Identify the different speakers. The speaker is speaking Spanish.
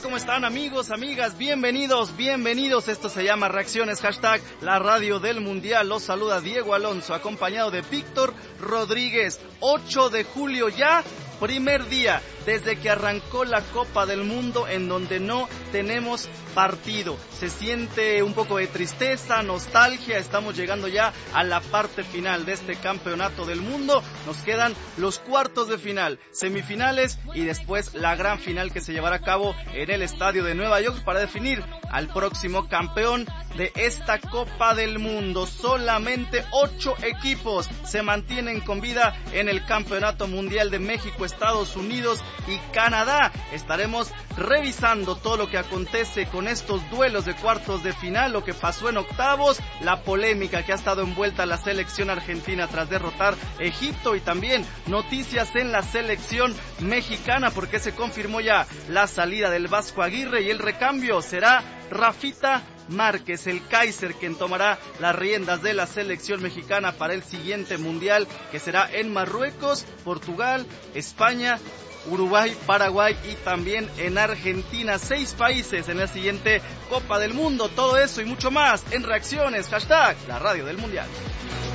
Speaker 1: ¿Cómo están, amigos, amigas? Bienvenidos. Esto se llama Reacciones, hashtag la radio del mundial. Los saluda Diego Alonso, acompañado de Víctor Rodríguez. 8 de julio ya, primer día desde que arrancó la Copa del Mundo, en donde no tenemos partido. Se siente un poco de tristeza, nostalgia. Estamos llegando ya a la parte final de este campeonato del mundo. Nos quedan los cuartos de final, semifinales y después la gran final que se llevará a cabo en el estadio de Nueva York para definir al próximo campeón de esta Copa del Mundo. Solamente 8 equipos se mantienen con vida en el Campeonato Mundial de México, Estados Unidos y Canadá. Estaremos revisando todo lo que acontece con estos duelos de cuartos de final, lo que pasó en octavos, la polémica que ha estado envuelta la selección argentina tras derrotar a Egipto y también noticias en la selección mexicana porque se confirmó ya la salida del Vasco Aguirre y el recambio será Rafita Márquez, el Kaiser, quien tomará las riendas de la selección mexicana para el siguiente mundial, que será en Marruecos, Portugal, España, Uruguay, Paraguay y también en Argentina. 6 países en la siguiente Copa del Mundo. Todo eso y mucho más en Reacciones, hashtag la radio del mundial.